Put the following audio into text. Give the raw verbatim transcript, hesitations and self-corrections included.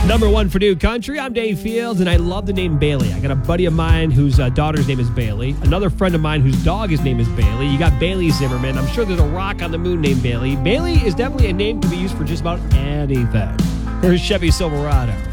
Number one for New Country. I'm Dave Fields, and I love the name Bailey. I got a buddy of mine whose uh, daughter's name is Bailey. Another friend of mine whose dog's name is Bailey. You got Bailey Zimmerman. I'm sure there's a rock on the moon named Bailey. Bailey is definitely a name to be used for just about anything. Here's Chevy Silverado.